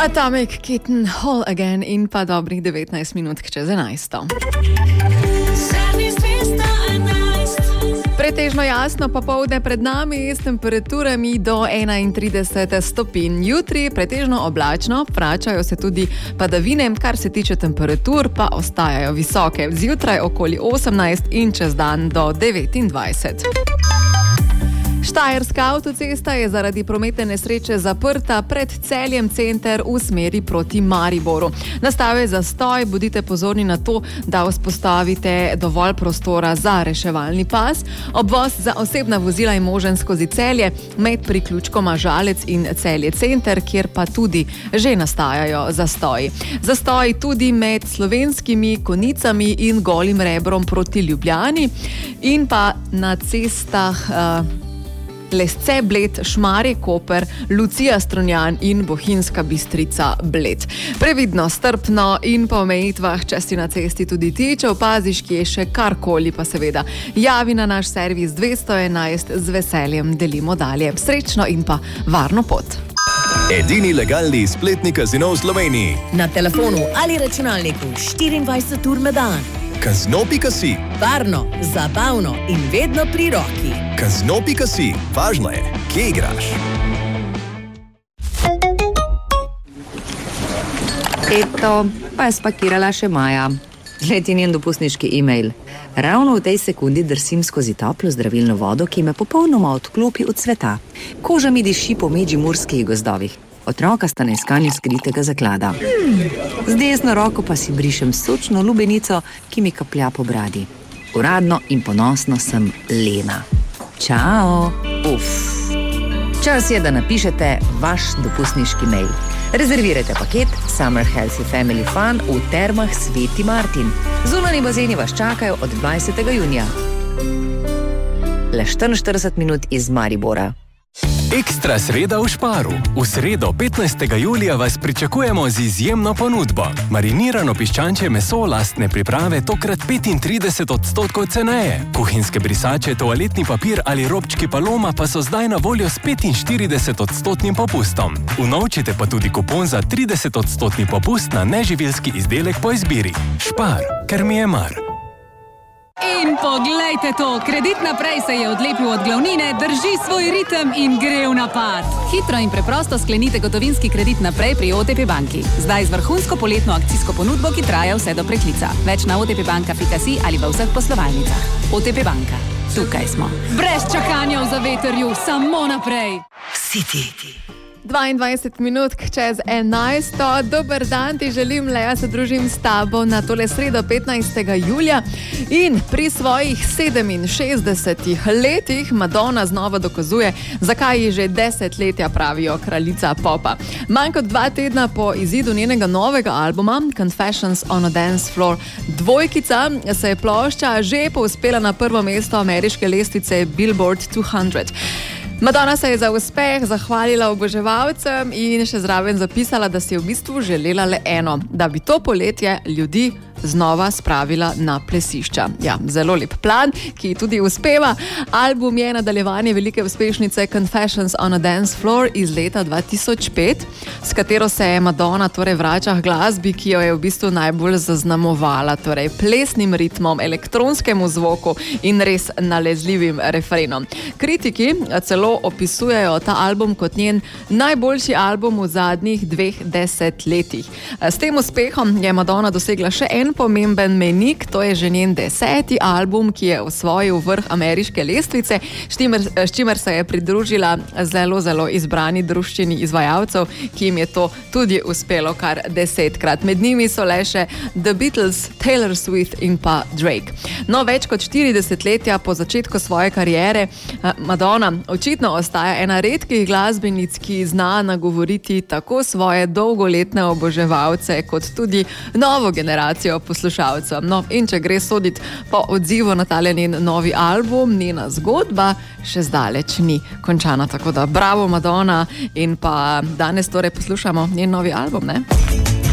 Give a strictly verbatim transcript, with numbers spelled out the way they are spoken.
Atomic Kitten, Whole Again in pa dobrih devetnajst minut čez enajsto. Pretežno jasno popoldne pred nami s temperaturami do enaintrideset stopinj. Jutri pretežno oblačno, vračajo se tudi padavine, kar se tiče temperatur pa ostajajo visoke. Zjutraj okoli osemnajst in čez dan do devetindvajset. Štajerska avtocesta je zaradi prometne nesreče zaprta pred Celjem center v smeri proti Mariboru. Nastal je zastoj, bodite pozorni na to, da vzpostavite dovolj prostora za reševalni pas. Obvoz za osebna vozila je možen skozi Celje med priključkoma Žalec in Celje center, kjer pa tudi že nastajajo zastoji. Zastoji tudi med Slovenskimi Konicami in Golim Rebrom proti Ljubljani in pa na cestah uh, Lesce Bled, Šmarje Koper, Lucija Strunjan in Bohinjska Bistrica Bled. Previdno, strpno in po omejitvah, če si na cesti tudi ti, če opaziš, kje še karkoli, pa seveda javi na naš servis dvesto enajst, z veseljem delimo dalje. Srečno in pa varno pot. Edini legalni spletni kazino v Sloveniji. Na telefonu ali računalniku štiriindvajset ur na dan. Kazino pika si. Varno, zabavno in vedno pri roki. Kazino pika si. Važno je, kje igraš. Eto, pa je spakirala še Maja. Gled je njen dopustniški e-mail. Ravno v tej sekundi drsim skozi toplo zdravilno vodo, ki me popolnoma odklopi od sveta. Koža mi diši po medžimurskih gozdovih. Otroka sta na iskanju skritega zaklada. Z desno roko pa si brišem sočno lubenico, ki mi kaplja po bradi. Uradno in ponosno sem Lena. Čao! Uf! Čas je, da napišete vaš dopustniški mail. Rezervirajte paket Summer Healthy Family Fun v Termah Sveti Martin. Zunanji bazeni vas čakajo od dvajsetega junija. Le štiriinštirideset minut iz Maribora. Ekstra sreda v Šparu. V sredo petnajstega julija vas pričakujemo z izjemno ponudbo. Marinirano piščančje meso lastne priprave tokrat petintrideset odstotkov ceneje. Kuhinjske brisače, toaletni papir ali robčki Paloma pa so zdaj na voljo s petinštirideset odstotnim popustom. Unovčite pa tudi kupon za trideset odstotni popust na neživilski izdelek po izbiri. Špar, ker mi je mar. In poglejte to, Kredit naprej se je odlepil od glavnine, drži svoj ritem in gre v napad. Hitro in preprosto sklenite gotovinski kredit naprej pri O T P banki. Zdaj z vrhunsko poletno akcijsko ponudbo, ki traja vse do preklica. Več na otpbanka pika si ali v vseh poslovalnicah. O T P banka. Tukaj smo. Brez čakanja v zavetrju, samo naprej. City. dvaindvajset minut čez enajsto. Dober dan, ti želim, Leja, se družim s tabo na tole sredo petnajstega julija in pri svojih sedeminšestdesetih letih Madonna znova dokazuje, zakaj ji že desetletja pravijo kraljica popa. Manj kot dva tedna po izidu njenega novega albuma Confessions on a Dance Floor dvojkica se je plošča že povzpela na prvo mesto ameriške lestvice Billboard dvesto. Madonna se je za uspeh zahvalila oboževalcem in še zraven zapisala, da si je v bistvu želela le eno, da bi to poletje ljudi znova spravila na plesišča. Ja, zelo lep plan, ki tudi uspeva. Album je nadaljevanje velike uspešnice Confessions on a Dance Floor iz leta dva tisoč pet, s katero se je Madonna torej vrača k glasbi, ki jo je v bistvu najbolj zaznamovala, torej plesnim ritmom, elektronskemu zvoku in res nalezljivim refrenom. Kritiki celo opisujejo ta album kot njen najboljši album v zadnjih dveh desetletjih. S tem uspehom je Madonna dosegla še en pomemben mejnik, to je že njen deseti album, ki je osvojil vrh ameriške lestvice, s čimer, s čimer se je pridružila zelo, zelo izbrani druščini izvajalcev, ki jim je to tudi uspelo kar desetkrat. Med njimi so le še The Beatles, Taylor Swift in pa Drake. No, več kot štiri desetletja po začetku svoje kariere Madonna očitno ostaja ena redkih glasbenic, ki zna nagovoriti tako svoje dolgoletne oboževalce kot tudi novo generacijo poslušalcev. No, in če gre soditi po odzivu na tale njen novi album, njena zgodba še zdaleč ni končana. Tako da bravo Madonna in pa danes torej poslušamo njen novi album, ne?